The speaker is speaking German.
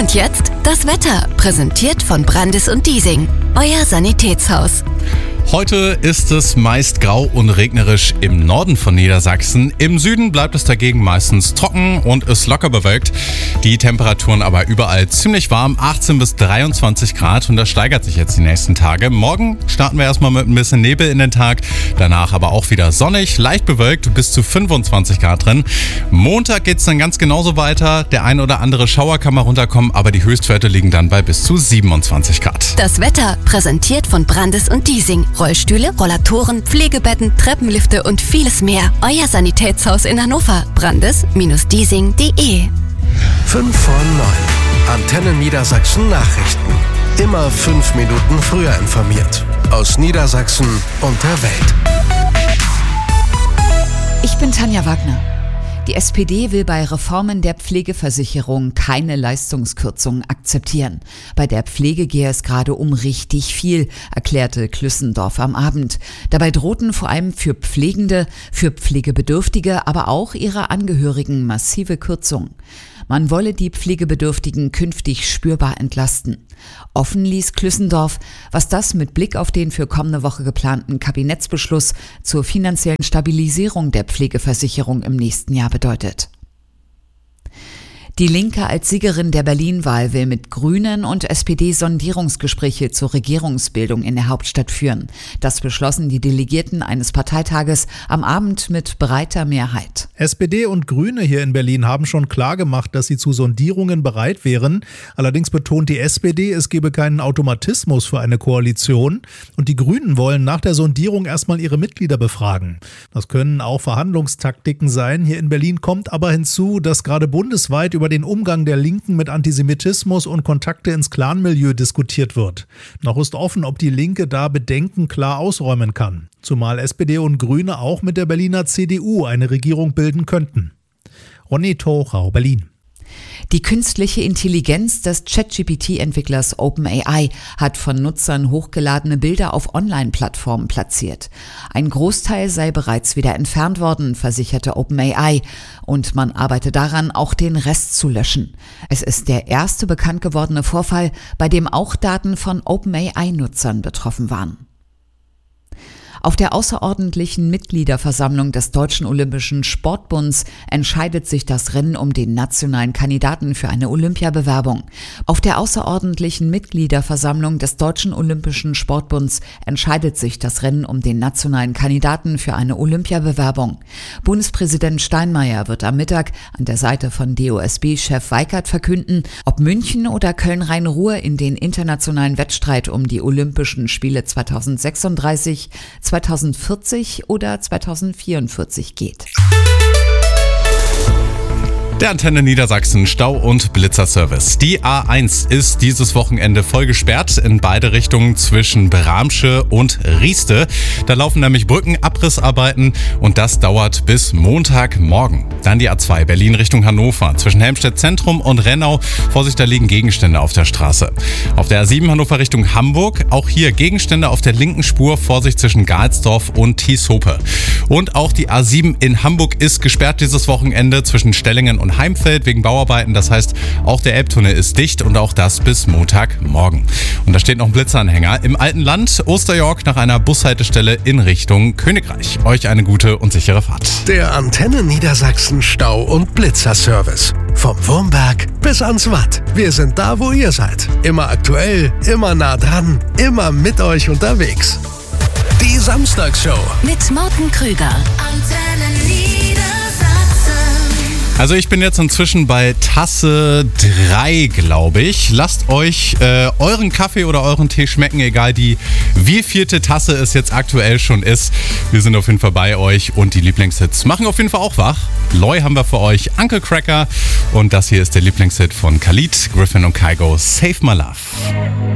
Und jetzt das Wetter, präsentiert von Brandis und Diesing, euer Sanitätshaus. Heute ist es meist grau und regnerisch im Norden von Niedersachsen. Im Süden bleibt es dagegen meistens trocken und ist locker bewölkt. Die Temperaturen aber überall ziemlich warm, 18 bis 23 Grad, und das steigert sich jetzt die nächsten Tage. Morgen starten wir erstmal mit ein bisschen Nebel in den Tag, danach aber auch wieder sonnig, leicht bewölkt, bis zu 25 Grad drin. Montag geht es dann ganz genauso weiter. Der ein oder andere Schauer kann mal runterkommen, aber die Höchstwerte liegen dann bei bis zu 27 Grad. Das Wetter, präsentiert von Brandis und Diesing. Rollstühle, Rollatoren, Pflegebetten, Treppenlifte und vieles mehr. Euer Sanitätshaus in Hannover. Brandis-diesing.de. 5 vor 9. Antenne Niedersachsen Nachrichten. Immer 5 Minuten früher informiert. Aus Niedersachsen und der Welt. Ich bin Tanja Wagner. Die SPD will bei Reformen der Pflegeversicherung keine Leistungskürzungen akzeptieren. Bei der Pflege gehe es gerade um richtig viel, erklärte Klüssendorf am Abend. Dabei drohten vor allem für Pflegende, für Pflegebedürftige, aber auch ihre Angehörigen massive Kürzungen. Man wolle die Pflegebedürftigen künftig spürbar entlasten. Offen ließ Klüssendorf, was das mit Blick auf den für kommende Woche geplanten Kabinettsbeschluss zur finanziellen Stabilisierung der Pflegeversicherung im nächsten Jahr bedeutet. Die Linke als Siegerin der Berlin-Wahl will mit Grünen und SPD Sondierungsgespräche zur Regierungsbildung in der Hauptstadt führen. Das beschlossen die Delegierten eines Parteitages am Abend mit breiter Mehrheit. SPD und Grüne hier in Berlin haben schon klargemacht, dass sie zu Sondierungen bereit wären. Allerdings betont die SPD, es gebe keinen Automatismus für eine Koalition. Und die Grünen wollen nach der Sondierung erstmal ihre Mitglieder befragen. Das können auch Verhandlungstaktiken sein. Hier in Berlin kommt aber hinzu, dass gerade bundesweit über den Umgang der Linken mit Antisemitismus und Kontakte ins Clanmilieu diskutiert wird. Noch ist offen, ob die Linke da Bedenken klar ausräumen kann. Zumal SPD und Grüne auch mit der Berliner CDU eine Regierung bilden könnten. Ronny Thorau, Berlin. Die künstliche Intelligenz des ChatGPT-Entwicklers OpenAI hat von Nutzern hochgeladene Bilder auf Online-Plattformen platziert. Ein Großteil sei bereits wieder entfernt worden, versicherte OpenAI, und man arbeite daran, auch den Rest zu löschen. Es ist der erste bekannt gewordene Vorfall, bei dem auch Daten von OpenAI-Nutzern betroffen waren. Auf der außerordentlichen Mitgliederversammlung des Deutschen Olympischen Sportbunds entscheidet sich das Rennen um den nationalen Kandidaten für eine Olympiabewerbung. Auf der außerordentlichen Mitgliederversammlung des Deutschen Olympischen Sportbunds entscheidet sich das Rennen um den nationalen Kandidaten für eine Olympiabewerbung. Bundespräsident Steinmeier wird am Mittag an der Seite von DOSB-Chef Weikert verkünden, ob München oder Köln-Rhein-Ruhr in den internationalen Wettstreit um die Olympischen Spiele 2036, 2040 oder 2044 geht. Der Antenne Niedersachsen Stau- und Blitzerservice. Die A1 ist dieses Wochenende voll gesperrt in beide Richtungen zwischen Bramsche und Rieste. Da laufen nämlich Brückenabrissarbeiten und das dauert bis Montagmorgen. Dann die A2 Berlin Richtung Hannover zwischen Helmstedt Zentrum und Rennau. Vorsicht, da liegen Gegenstände auf der Straße. Auf der A7 Hannover Richtung Hamburg, auch hier Gegenstände auf der linken Spur. Vorsicht zwischen Galsdorf und Thieshope. Und auch die A7 in Hamburg ist gesperrt dieses Wochenende zwischen Stellingen und Heimfeld wegen Bauarbeiten. Das heißt, auch der Elbtunnel ist dicht und auch das bis Montagmorgen. Und da steht noch ein Blitzanhänger im alten Land Osterjork nach einer Bushaltestelle in Richtung Königreich. Euch eine gute und sichere Fahrt. Der Antenne Niedersachsen Stau- und Blitzerservice. Vom Wurmberg bis ans Watt. Wir sind da, wo ihr seid. Immer aktuell, immer nah dran, immer mit euch unterwegs. Die Samstagsshow Mit Morten Krüger. Antenne Niedersachsen. Also ich bin jetzt inzwischen bei Tasse 3, glaube ich. Lasst euch euren Kaffee oder euren Tee schmecken, egal die wievielte Tasse es jetzt aktuell schon ist. Wir sind auf jeden Fall bei euch und die Lieblingshits machen auf jeden Fall auch wach. Loy haben wir für euch, Uncle Cracker, und das hier ist der Lieblingshit von Khalid, Griffin und Kygo, Save My Love.